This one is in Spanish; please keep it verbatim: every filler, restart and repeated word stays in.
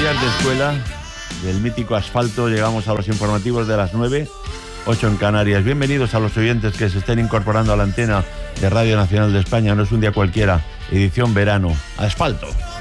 días de escuela del mítico asfalto llegamos a los informativos de las nueve, ocho en Canarias. Bienvenidos a los oyentes que se estén incorporando a la antena de Radio Nacional de España. No es un día cualquiera, edición verano, asfalto.